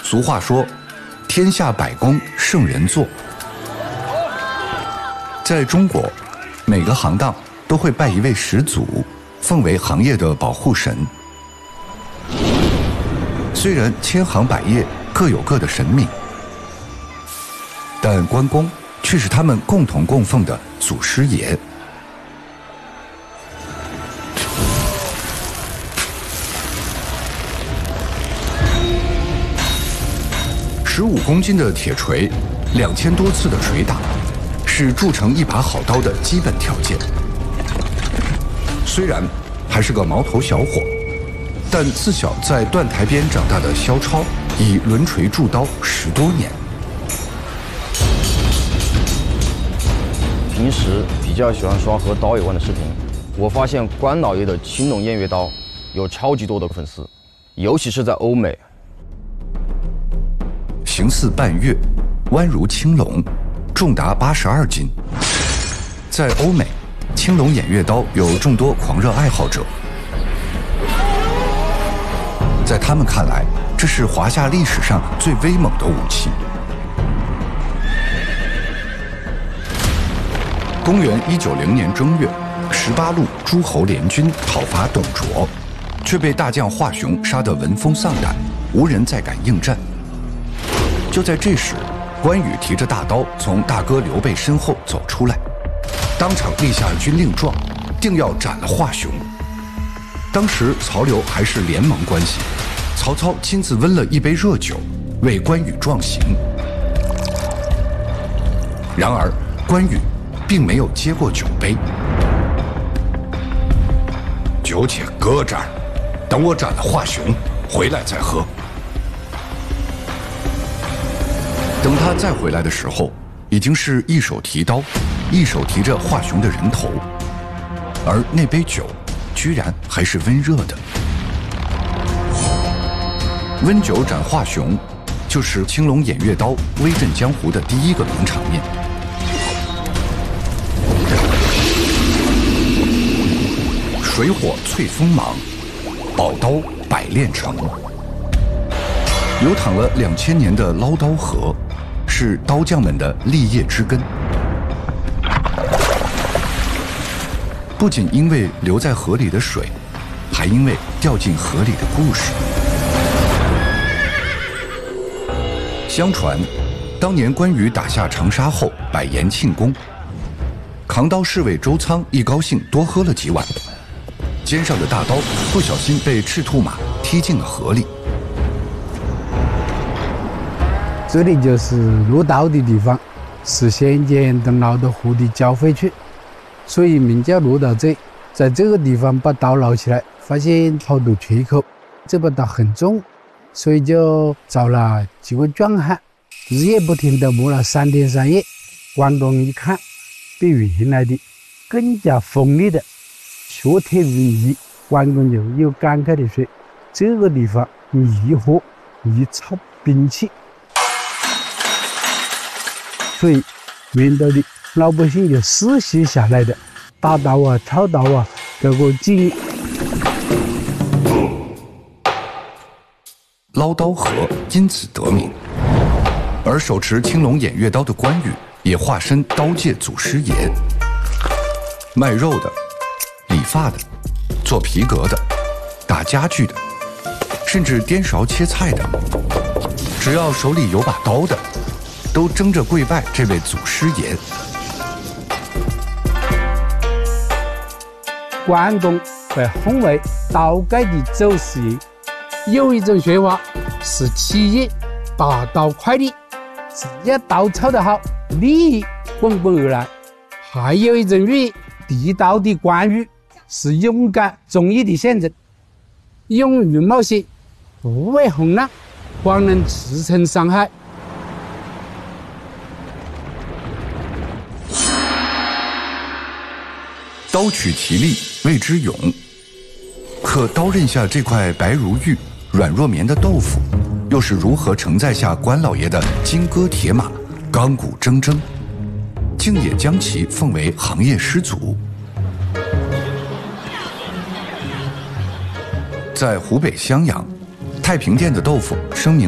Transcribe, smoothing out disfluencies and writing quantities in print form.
俗话说，天下百工圣人做。在中国，每个行当都会拜一位始祖，奉为行业的保护神。虽然千行百业各有各的神明，但关公却是他们共同供奉的祖师爷。15公斤的铁锤，2000多次的捶打，是铸成一把好刀的基本条件。虽然还是个毛头小伙，但自小在断台边长大的肖超，以抡锤铸刀10多年。 平时比较喜欢刷和刀有关的视频，我发现关老爷的青龙偃月刀有超级多的粉丝，尤其是在欧美。 形似半月，弯如青龙，重达82斤。在欧美，青龙偃月刀有众多狂热爱好者。在他们看来，这是华夏历史上最威猛的武器。公元190年正月，18路诸侯联军讨伐董卓，却被大将华雄杀得闻风丧胆，无人再敢应战。就在这时，关羽提着大刀从大哥刘备身后走出来，当场立下军令状，定要斩了华雄。当时曹刘还是联盟关系，曹操亲自温了一杯热酒，为关羽壮行。然而关羽并没有接过酒杯。酒且搁这儿，等我斩了华雄，回来再喝。等他再回来的时候，已经是一手提刀，一手提着华雄的人头，而那杯酒居然还是温热的。温酒斩华雄，就是青龙偃月刀威震江湖的第一个名场面。水火淬锋芒，宝刀百炼成。流淌了2000年的捞刀河，是刀匠们的立业之根。不仅因为流在河里的水，还因为掉进河里的故事。相传，当年关羽打下长沙后，摆宴庆功，扛刀侍卫周仓一高兴多喝了几碗，肩上的大刀不小心被赤兔马踢进了河里。 这里就是落刀的地方，是先前都捞到河的交汇处，所以名叫落刀者。在这个地方把刀捞起来，发现好多缺口，这把刀很重，所以就找了几位壮汉，日夜不停地磨了3天3夜。关公一看，比原来的更加锋利的削铁如泥。关公就又感慨地说：“这个地方一火一操兵器。”所以原来的老百姓就世袭下来的打刀啊、操刀啊这个技艺。 捞刀河因此得名，而手持青龙偃月刀的关羽也化身刀界祖师爷。卖肉的、理发的、做皮革的、打家具的，甚至颠勺切菜的，只要手里有把刀的，都争着跪拜这位祖师爷。 关公被hon为刀界的祖师爷。有一种说法是企业拔刀快利，只要刀操得好，利益滚滚而来。还有一种寓意，递刀的关羽是勇敢忠义的象征，勇于冒险，不畏风浪，方能驰骋山海。 刀取其利，谓之勇。可刀刃下这块白如玉、软若棉的豆腐，又是如何承载下关老爷的金戈铁马、钢骨铮铮，竟也将其奉为行业师祖？在湖北襄阳，太平店的豆腐声名